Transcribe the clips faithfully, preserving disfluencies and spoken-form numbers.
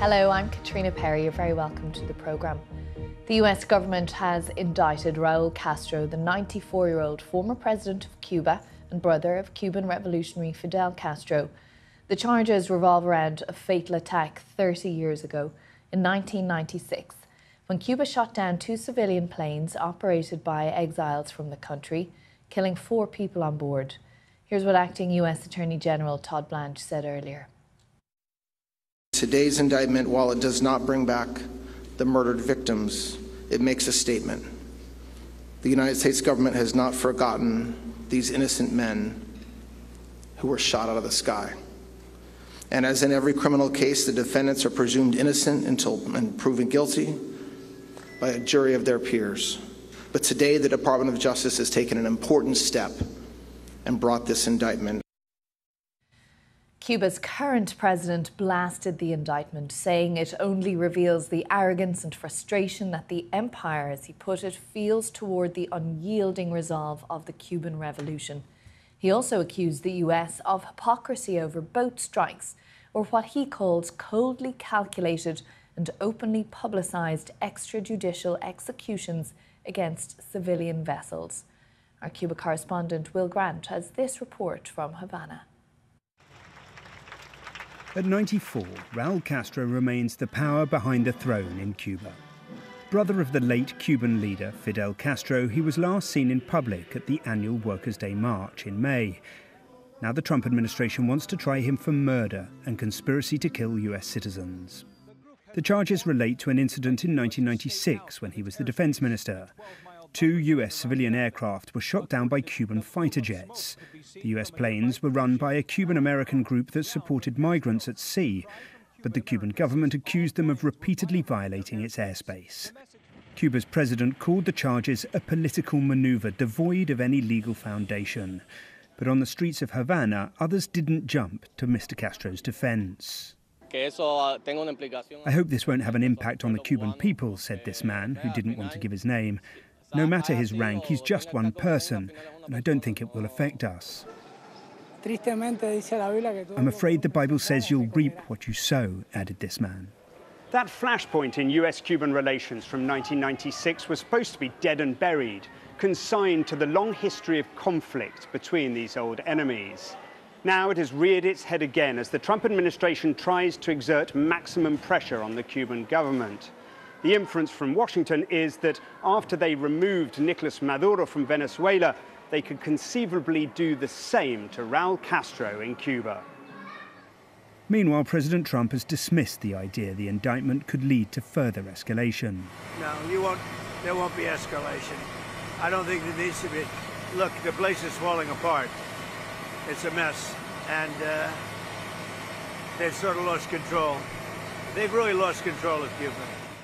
Hello, I'm Katrina Perry. You're very welcome to the programme. The U S government has indicted Raul Castro, the ninety-four-year-old former president of Cuba and brother of Cuban revolutionary Fidel Castro. The charges revolve around a fatal attack thirty years ago in nineteen ninety-six, when Cuba shot down two civilian planes operated by exiles from the country, killing four people on board. Here's what Acting U S Attorney General Todd Blanche said earlier. Today's indictment, while it does not bring back the murdered victims, it makes a statement. The United States government has not forgotten these innocent men who were shot out of the sky. And as in every criminal case, the defendants are presumed innocent until proven guilty by a jury of their peers. But today, the Department of Justice has taken an important step and brought this indictment. Cuba's current president blasted the indictment, saying it only reveals the arrogance and frustration that the empire, as he put it, feels toward the unyielding resolve of the Cuban Revolution. He also accused the U S of hypocrisy over boat strikes, or what he calls coldly calculated and openly publicised extrajudicial executions against civilian vessels. Our Cuba correspondent Will Grant has this report from Havana. At ninety-four, Raul Castro remains the power behind the throne in Cuba. Brother of the late Cuban leader Fidel Castro, he was last seen in public at the annual Workers' Day March in May. Now the Trump administration wants to try him for murder and conspiracy to kill U S citizens. The charges relate to an incident in nineteen ninety-six when he was the defense minister. Two U S civilian aircraft were shot down by Cuban fighter jets. The U S planes were run by a Cuban-American group that supported migrants at sea, but the Cuban government accused them of repeatedly violating its airspace. Cuba's president called the charges a political maneuver devoid of any legal foundation. But on the streets of Havana, others didn't jump to Mister Castro's defense. I hope this won't have an impact on the Cuban people, said this man, who didn't want to give his name. No matter his rank, he's just one person, and I don't think it will affect us. I'm afraid the Bible says you'll reap what you sow, added this man. That flashpoint in U S-Cuban relations from nineteen ninety-six was supposed to be dead and buried, consigned to the long history of conflict between these old enemies. Now it has reared its head again as the Trump administration tries to exert maximum pressure on the Cuban government. The inference from Washington is that after they removed Nicolas Maduro from Venezuela, they could conceivably do the same to Raul Castro in Cuba. Meanwhile, President Trump has dismissed the idea the indictment could lead to further escalation. No, you won't, there won't be escalation. I don't think there needs to be. Look, the place is falling apart. It's a mess, and uh, they've sort of lost control. They've really lost control of Cuba.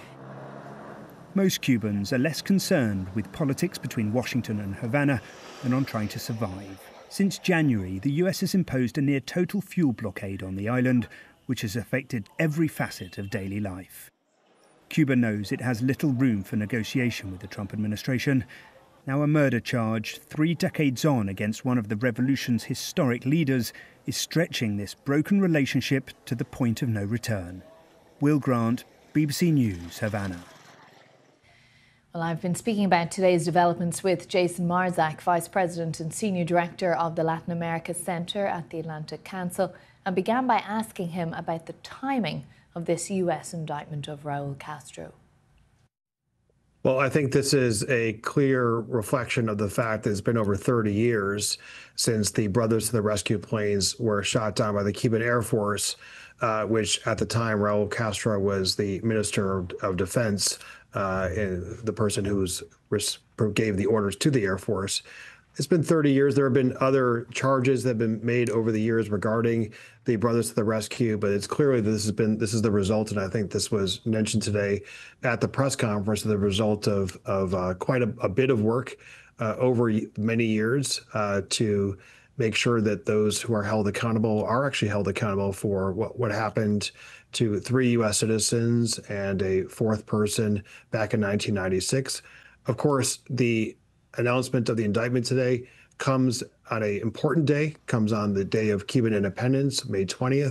Most Cubans are less concerned with politics between Washington and Havana than on trying to survive. Since January, the U S has imposed a near-total fuel blockade on the island, which has affected every facet of daily life. Cuba knows it has little room for negotiation with the Trump administration. Now a murder charge, three decades on against one of the revolution's historic leaders, is stretching this broken relationship to the point of no return. Will Grant, B B C News, Havana. Well, I've been speaking about today's developments with Jason Marzak, Vice President and Senior Director of the Latin America Centre at the Atlantic Council, and began by asking him about the timing of this U S indictment of Raul Castro. Well, I think this is a clear reflection of the fact that it's been over thirty years since the Brothers to the Rescue planes were shot down by the Cuban Air Force, uh, which at the time Raul Castro was the Minister of, of Defense, uh, and the person who was, gave the orders to the Air Force. It's been thirty years. There have been other charges that have been made over the years regarding the Brothers to the Rescue, but it's clearly that this has been this is the result, and I think this was mentioned today at the press conference, the result of of uh, quite a, a bit of work uh, over many years uh, to make sure that those who are held accountable are actually held accountable for what what happened to three U S citizens and a fourth person back in nineteen ninety-six. Of course, the announcement of the indictment today comes on an important day, comes on the day of Cuban independence, May twentieth.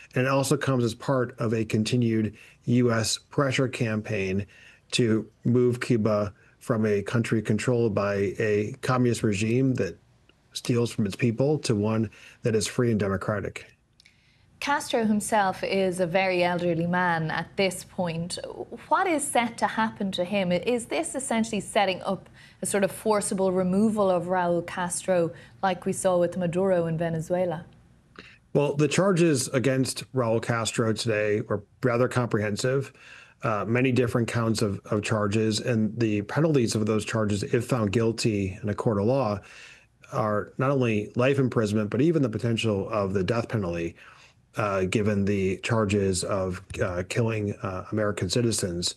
And it also comes as part of a continued U S pressure campaign to move Cuba from a country controlled by a communist regime that steals from its people to one that is free and democratic. Castro himself is a very elderly man at this point. What is set to happen to him? Is this essentially setting up a sort of forcible removal of Raul Castro like we saw with Maduro in Venezuela? Well, the charges against Raul Castro today were rather comprehensive, uh, many different counts of, of charges, and the penalties of those charges, if found guilty in a court of law, are not only life imprisonment, but even the potential of the death penalty, uh, given the charges of uh, killing uh, American citizens.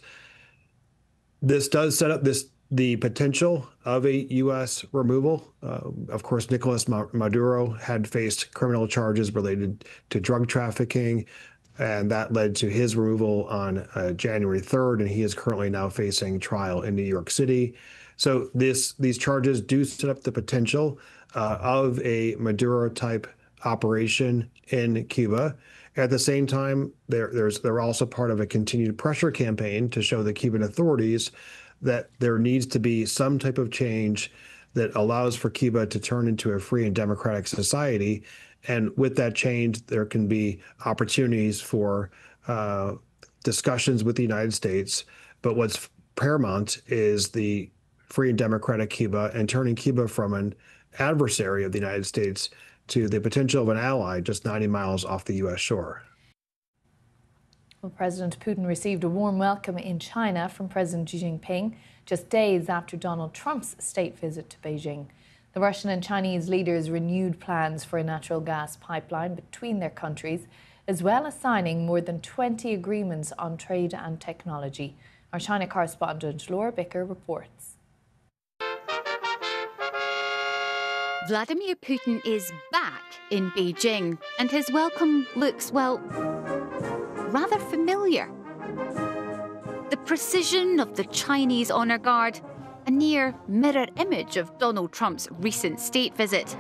This does set up this the potential of a U S removal. Uh, of course, Nicolas Maduro had faced criminal charges related to drug trafficking, and that led to his removal on uh, January third, and he is currently now facing trial in New York City. So this these charges do set up the potential uh, of a Maduro-type operation in Cuba. At the same time, they're, there's, they're also part of a continued pressure campaign to show the Cuban authorities that there needs to be some type of change that allows for Cuba to turn into a free and democratic society. And with that change, there can be opportunities for uh, discussions with the United States. But what's paramount is the free and democratic Cuba and turning Cuba from an adversary of the United States to the potential of an ally just ninety miles off the U S shore. Well, President Putin received a warm welcome in China from President Xi Jinping just days after Donald Trump's state visit to Beijing. The Russian and Chinese leaders renewed plans for a natural gas pipeline between their countries, as well as signing more than twenty agreements on trade and technology. Our China correspondent Laura Bicker reports. Vladimir Putin is back in Beijing, and his welcome looks, well, rather familiar. The precision of the Chinese honor guard, a near mirror image of Donald Trump's recent state visit.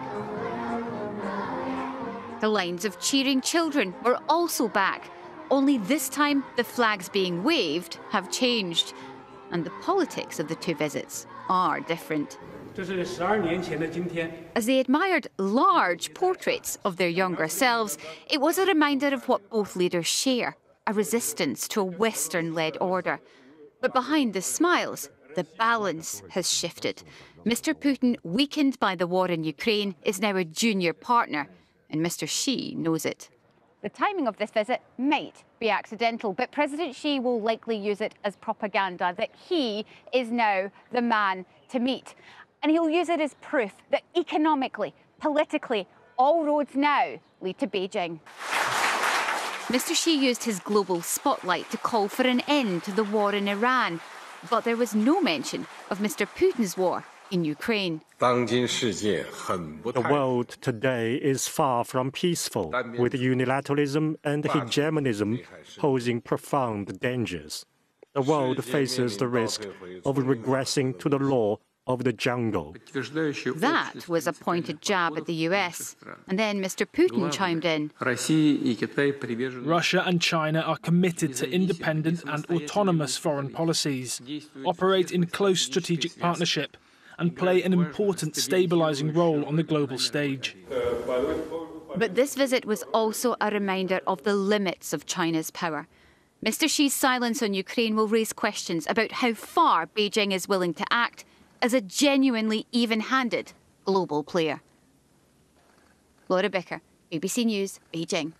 The lines of cheering children were also back, only this time the flags being waved have changed, and the politics of the two visits are different. As they admired large portraits of their younger selves, it was a reminder of what both leaders share, a resistance to a Western-led order. But behind the smiles, the balance has shifted. Mister Putin, weakened by the war in Ukraine, is now a junior partner, and Mister Xi knows it. The timing of this visit might be accidental, but President Xi will likely use it as propaganda that he is now the man to meet. And he'll use it as proof that economically, politically, all roads now lead to Beijing. Mister Xi used his global spotlight to call for an end to the war in Iran, but there was no mention of Mister Putin's war in Ukraine. The world today is far from peaceful, with unilateralism and hegemonism posing profound dangers. The world faces the risk of regressing to the law of the jungle. That was a pointed jab at the U S. And then Mister Putin chimed in. Russia and China are committed to independent and autonomous foreign policies, operate in close strategic partnership, and play an important stabilizing role on the global stage. But this visit was also a reminder of the limits of China's power. Mister Xi's silence on Ukraine will raise questions about how far Beijing is willing to act as a genuinely even-handed global player. Laura Bicker, B B C News, Beijing.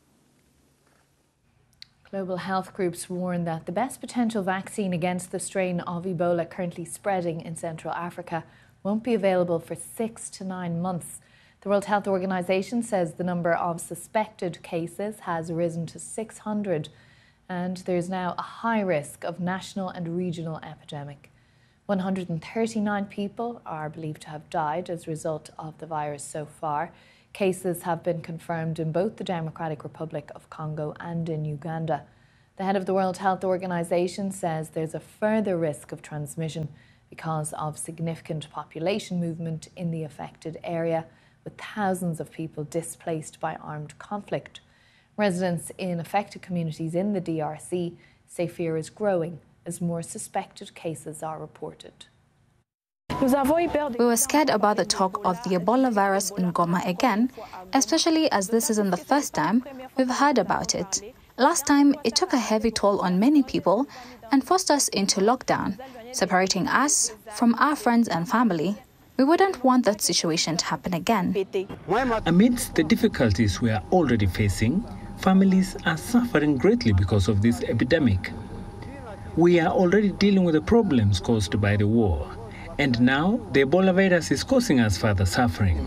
Global health groups warn that the best potential vaccine against the strain of Ebola currently spreading in Central Africa won't be available for six to nine months. The World Health Organization says the number of suspected cases has risen to six hundred, and there's now a high risk of national and regional epidemic. one hundred thirty-nine people are believed to have died as a result of the virus so far. Cases have been confirmed in both the Democratic Republic of Congo and in Uganda. The head of the World Health Organization says there's a further risk of transmission because of significant population movement in the affected area, with thousands of people displaced by armed conflict. Residents in affected communities in the D R C say fear is growing as more suspected cases are reported. We were scared about the talk of the Ebola virus in Goma again, especially as this isn't the first time we've heard about it. Last time, it took a heavy toll on many people and forced us into lockdown, separating us from our friends and family. We wouldn't want that situation to happen again. Amidst the difficulties we are already facing, families are suffering greatly because of this epidemic. We are already dealing with the problems caused by the war. And now, the Ebola virus is causing us further suffering.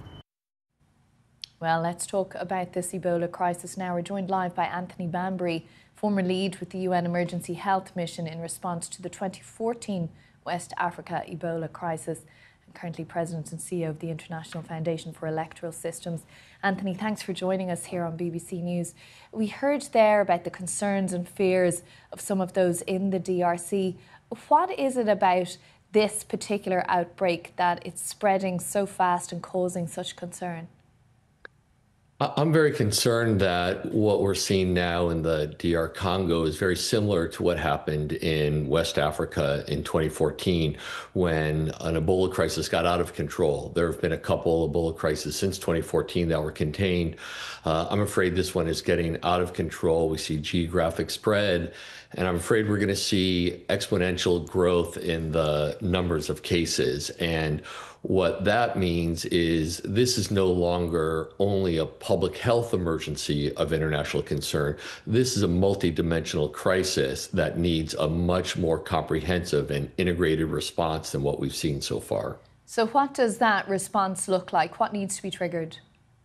Well, let's talk about this Ebola crisis now. We're joined live by Anthony Banbury, former lead with the U N Emergency Health Mission in response to the twenty fourteen West Africa Ebola crisis, and currently President and C E O of the International Foundation for Electoral Systems. Anthony, thanks for joining us here on B B C News. We heard there about the concerns and fears of some of those in the D R C. What is it about this particular outbreak that it's spreading so fast and causing such concern? I'm very concerned that what we're seeing now in the D R Congo is very similar to what happened in West Africa in twenty fourteen when an Ebola crisis got out of control. There have been a couple Ebola crises since twenty fourteen that were contained. Uh, I'm afraid this one is getting out of control. We see geographic spread, and I'm afraid we're going to see exponential growth in the numbers of cases. And what that means is this is no longer only a public health emergency of international concern. This is a multidimensional crisis that needs a much more comprehensive and integrated response than what we've seen so far. So what does that response look like? What needs to be triggered?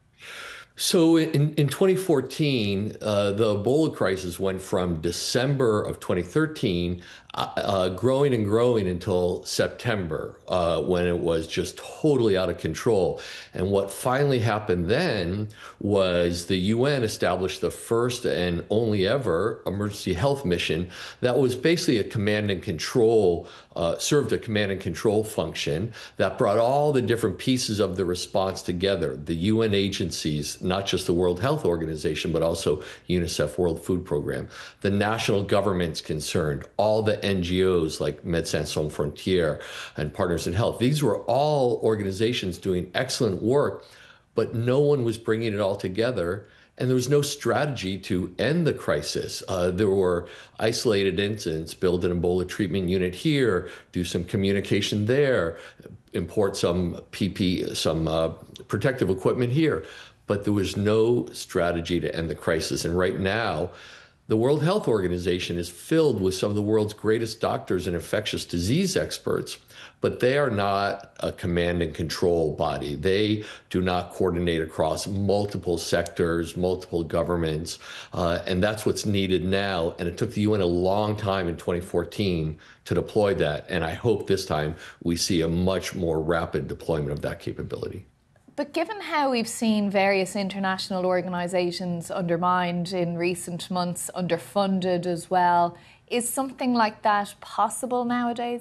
So in, in twenty fourteen, uh, the Ebola crisis went from December of twenty thirteen, uh, uh, growing and growing until September, uh, when it was just totally out of control. And what finally happened then was the U N established the first and only ever emergency health mission that was basically a command and control, uh, served a command and control function that brought all the different pieces of the response together. The U N agencies, not just the World Health Organization, but also UNICEF World Food Program, the national governments concerned, all the N G Os like Médecins Sans Frontières and Partners in Health. These were all organizations doing excellent work, but no one was bringing it all together. And there was no strategy to end the crisis. Uh, there were isolated incidents, build an Ebola treatment unit here, do some communication there, import some P P, some uh, protective equipment here. But there was no strategy to end the crisis. And right now, the World Health Organization is filled with some of the world's greatest doctors and infectious disease experts, but they are not a command and control body. They do not coordinate across multiple sectors, multiple governments, uh, and that's what's needed now. And it took the U N a long time in twenty fourteen to deploy that, and I hope this time we see a much more rapid deployment of that capability. But given how we've seen various international organisations undermined in recent months, underfunded as well, is something like that possible nowadays?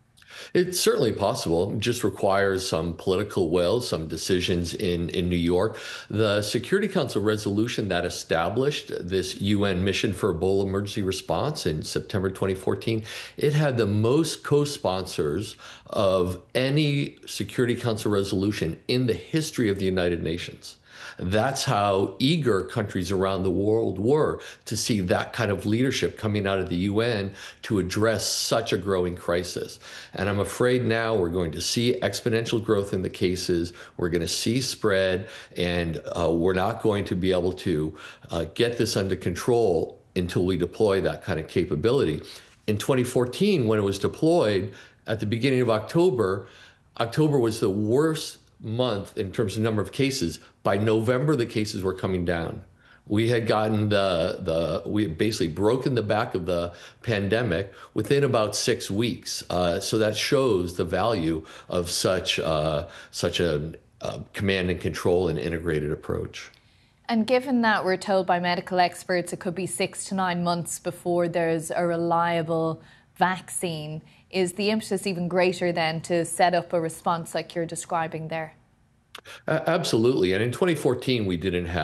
It's certainly possible. It just requires some political will, some decisions in, in New York. The Security Council resolution that established this U N mission for Ebola emergency response in September twenty fourteen, it had the most co-sponsors of any Security Council resolution in the history of the United Nations. That's how eager countries around the world were to see that kind of leadership coming out of the U N to address such a growing crisis. And I'm afraid now we're going to see exponential growth in the cases. We're going to see spread, and uh, we're not going to be able to uh, get this under control until we deploy that kind of capability. In twenty fourteen, when it was deployed at the beginning of October, October was the worst month in terms of number of cases. By November, the cases were coming down. We had gotten the, the we had basically broken the back of the pandemic within about six weeks. Uh, so that shows the value of such, uh, such a uh, command and control and integrated approach. And given that we're told by medical experts it could be six to nine months before there's a reliable vaccine, is the impetus even greater then to set up a response like you're describing there? Uh, absolutely. And in twenty fourteen, we didn't have